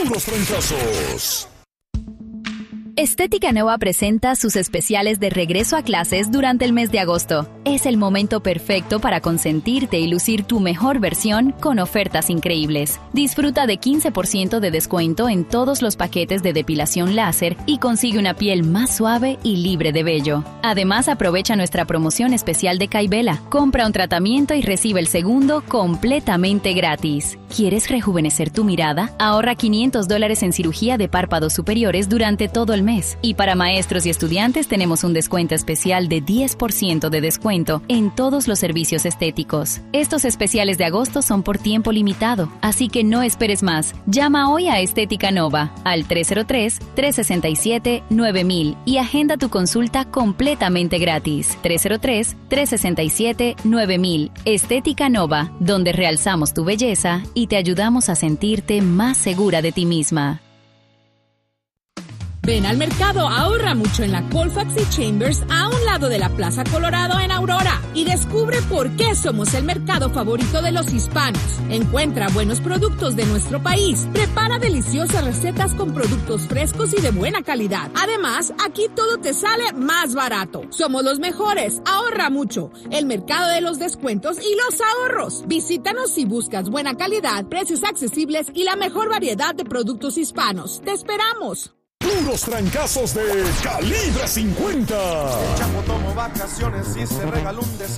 Puros trancazos. Estética Nova presenta sus especiales de regreso a clases durante el mes de agosto. Es el momento perfecto para consentirte y lucir tu mejor versión con ofertas increíbles. Disfruta de 15% de descuento en todos los paquetes de depilación láser y consigue una piel más suave y libre de vello. Además, aprovecha nuestra promoción especial de Kybella. Compra un tratamiento y recibe el segundo completamente gratis. ¿Quieres rejuvenecer tu mirada? Ahorra $500 en cirugía de párpados superiores durante todo el mes. Y para maestros y estudiantes tenemos un descuento especial de 10% de descuento en todos los servicios estéticos. Estos especiales de agosto son por tiempo limitado, así que no esperes más. Llama hoy a Estética Nova al 303-367-9000 y agenda tu consulta completamente gratis. 303-367-9000. Estética Nova, donde realzamos tu belleza y te ayudamos a sentirte más segura de ti misma. Ven al mercado, ahorra mucho en la Colfax y Chambers a un lado de la Plaza Colorado en Aurora y descubre por qué somos el mercado favorito de los hispanos. Encuentra buenos productos de nuestro país, prepara deliciosas recetas con productos frescos y de buena calidad. Además, aquí todo te sale más barato. Somos los mejores, ahorra mucho. El mercado de los descuentos y los ahorros. Visítanos si buscas buena calidad, precios accesibles y la mejor variedad de productos hispanos. ¡Te esperamos! Puros trancazos de Calibre 50. El chamo tomó vacaciones y se regaló un descanso.